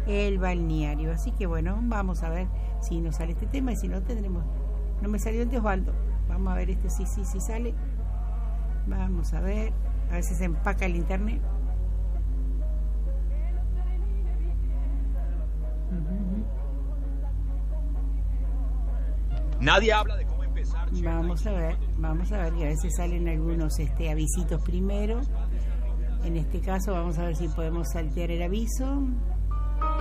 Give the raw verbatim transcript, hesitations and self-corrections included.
el balneario. Así que bueno, vamos a ver si nos sale este tema y si no tendremos... No me salió el de Osvaldo. Vamos a ver este sí, sí, sí sale. Vamos a ver. A ver si se empaca el internet. Uh-huh. Nadie habla de cómo empezar. Vamos a ver, vamos a ver que a veces salen algunos este avisitos primero. En este caso vamos a ver si podemos saltear el aviso.